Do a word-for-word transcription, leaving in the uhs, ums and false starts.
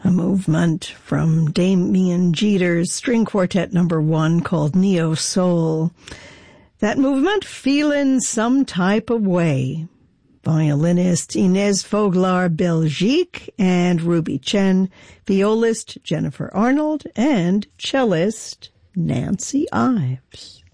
A movement from Damien Jeter's string quartet number one called Neo Soul. That movement, Feelin' Some Type of Way. Violinist Inez Foglar Belgique and Ruby Chen, violist Jennifer Arnold, and cellist Nancy Ives.